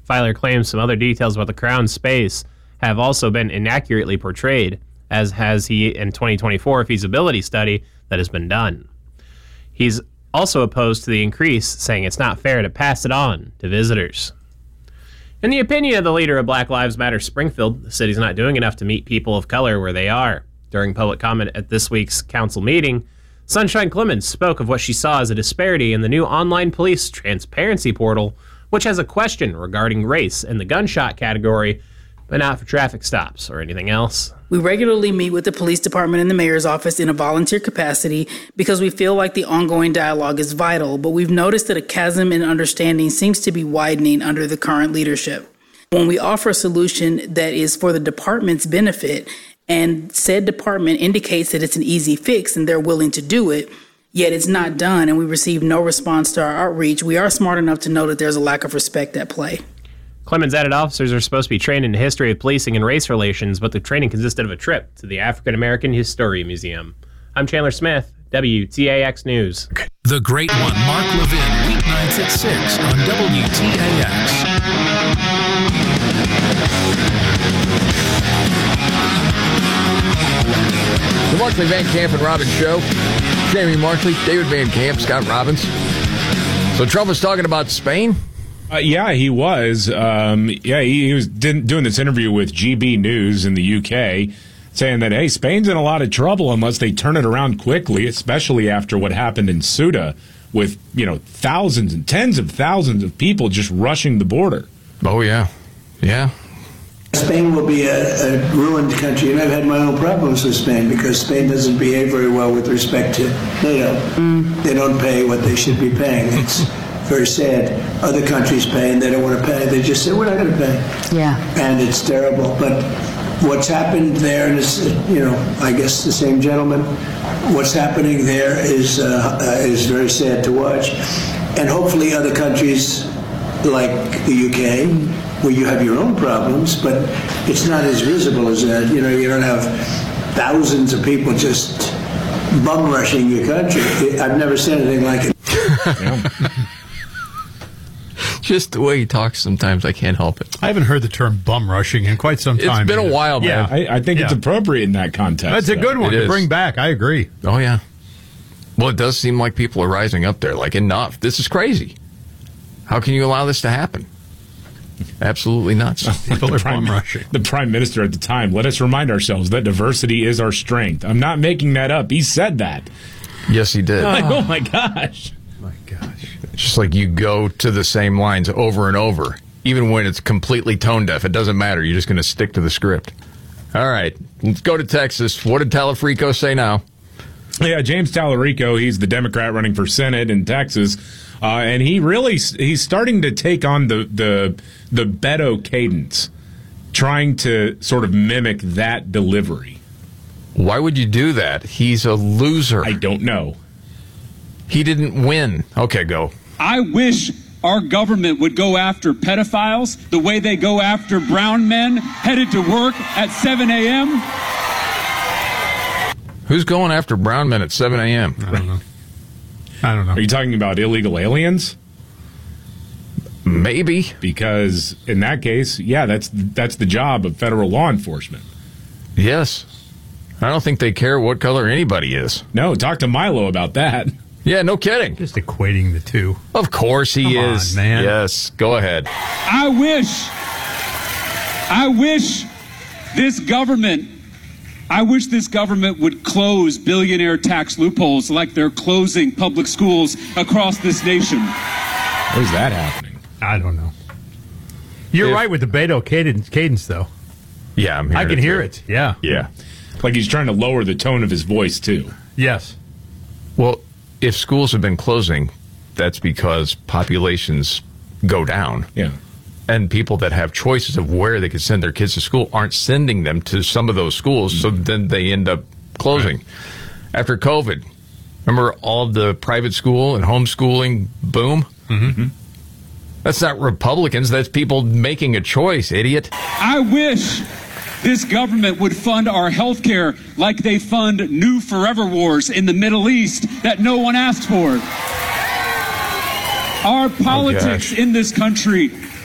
Filer claims some other details about the Crown's space have also been inaccurately portrayed, as has he in 2024 feasibility study that has been done. He's also opposed to the increase, saying it's not fair to pass it on to visitors. In the opinion of the leader of Black Lives Matter Springfield, the city's not doing enough to meet people of color where they are. During public comment at this week's council meeting, Sunshine Clemens spoke of what she saw as a disparity in the new online police transparency portal, which has a question regarding race in the gunshot category, but not for traffic stops or anything else. We regularly meet with the police department and the mayor's office in a volunteer capacity because we feel like the ongoing dialogue is vital, but we've noticed that a chasm in understanding seems to be widening under the current leadership. When we offer a solution that is for the department's benefit and said department indicates that it's an easy fix and they're willing to do it, yet it's not done and we receive no response to our outreach, we are smart enough to know that there's a lack of respect at play. Clemens added officers are supposed to be trained in the history of policing and race relations, but the training consisted of a trip to the African American History Museum. I'm Chandler Smith, WTAX News. The Great One, Mark Levin, weeknights at 6 on WTAX. The Markley, Van Camp, and Robbins Show. Jamie Markley, David Van Camp, Scott Robbins. So Trump was talking about Spain? Yeah, he was. He was doing this interview with GB News in the UK, saying that, hey, Spain's in a lot of trouble unless they turn it around quickly, especially after what happened in Ceuta with, thousands and tens of thousands of people just rushing the border. Oh, yeah. Yeah. Spain will be a ruined country, and I've had my own problems with Spain because Spain doesn't behave very well with respect to NATO. They don't pay what they should be paying. It's very sad. Other countries pay, and they don't want to pay. They just say, we're not going to pay. Yeah. And it's terrible. But what's happened there is, I guess the same gentleman, what's happening there is very sad to watch. And hopefully other countries like the UK, where you have your own problems, but it's not as visible as that. You don't have thousands of people just bum rushing your country. I've never seen anything like it. Just the way he talks sometimes, I can't help it. I haven't heard the term bum rushing in quite some time. It's been a while, man. Yeah, I think it's appropriate in that context. That's a good one to bring back. I agree. Oh, yeah. Well, it does seem like people are rising up there. Like, enough. This is crazy. How can you allow this to happen? Absolutely nuts. People are bum rushing. The prime minister at the time, let us remind ourselves that diversity is our strength. I'm not making that up. He said that. Yes, he did. Oh, my gosh. My gosh. It's just like you go to the same lines over and over. Even when it's completely tone deaf, it doesn't matter. You're just going to stick to the script. All right, let's go to Texas. What did Talarico say now? Yeah, James Talarico, he's the Democrat running for Senate in Texas, and he's starting to take on the Beto cadence, trying to sort of mimic that delivery. Why would you do that? He's a loser. I don't know. He didn't win. Okay, go. I wish our government would go after pedophiles the way they go after brown men headed to work at 7 a.m. Who's going after brown men at 7 a.m.? I don't know. Are you talking about illegal aliens? Maybe. Because in that case, yeah, that's the job of federal law enforcement. Yes. I don't think they care what color anybody is. No, talk to Milo about that. Yeah, no kidding. Just equating the two. Of course he is. Come on, man. Yes, go ahead. I wish this government would close billionaire tax loopholes like they're closing public schools across this nation. Where's that happening? I don't know. You're right with the Beto cadence, though. Yeah, I can hear it. Yeah. Yeah. Like he's trying to lower the tone of his voice, too. Yes. Well, if schools have been closing, that's because populations go down. Yeah. And people that have choices of where they could send their kids to school aren't sending them to some of those schools, so then they end up closing. Right. After COVID, remember all the private school and homeschooling boom? Mm-hmm. That's not Republicans. That's people making a choice, idiot. I wish this government would fund our health care like they fund new forever wars in the Middle East that no one asked for. Our politics in this country